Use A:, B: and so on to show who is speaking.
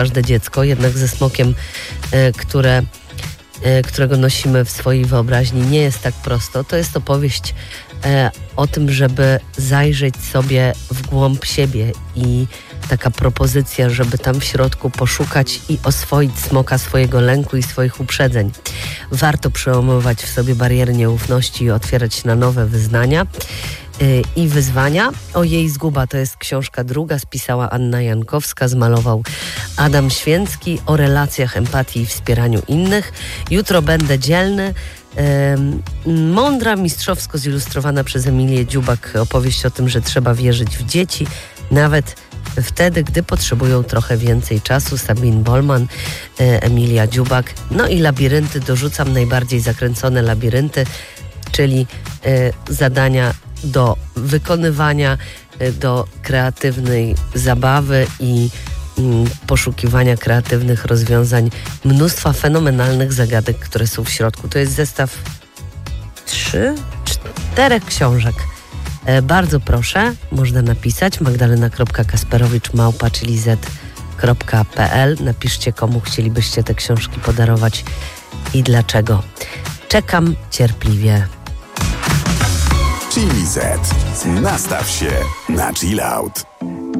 A: każde dziecko, jednak ze smokiem, którego nosimy w swojej wyobraźni, nie jest tak prosto. To jest opowieść o tym, żeby zajrzeć sobie w głąb siebie i taka propozycja, żeby tam w środku poszukać i oswoić smoka swojego lęku i swoich uprzedzeń. Warto przełamywać w sobie bariery nieufności i otwierać się na nowe wyznania i wyzwania. O jej zguba to jest książka druga, spisała Anna Jankowska, zmalował Adam Święcki, o relacjach, empatii i wspieraniu innych. Jutro będę dzielny. Mądra, mistrzowsko zilustrowana przez Emilię Dziubak opowieść o tym, że trzeba wierzyć w dzieci, nawet wtedy, gdy potrzebują trochę więcej czasu. Sabine Bollman, Emilia Dziubak. No i labirynty, dorzucam najbardziej zakręcone labirynty, czyli zadania do wykonywania, do kreatywnej zabawy i poszukiwania kreatywnych rozwiązań, mnóstwa fenomenalnych zagadek, które są w środku. To jest zestaw 4 książek. Bardzo proszę, można napisać magdalena.kasperowicz@chiliz.pl. Napiszcie, komu chcielibyście te książki podarować i dlaczego. Czekam cierpliwie.
B: Chili Z. Nastaw się na chill out.